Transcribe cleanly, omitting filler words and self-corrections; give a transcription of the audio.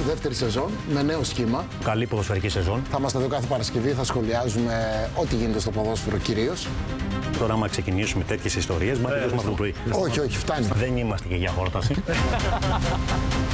δεύτερη σεζόν με νέο σχήμα. Καλή ποδοσφαιρική σεζόν. Θα είμαστε εδώ κάθε Παρασκευή, θα σχολιάζουμε ό,τι γίνεται στο ποδόσφαιρο κυρίως. Τώρα, άμα ξεκινήσουμε τέτοιες ιστορίες, μα τελειώσουμε αυτό το πρωί. Όχι, όχι, φτάνει. Δεν είμαστε και για χόρταση.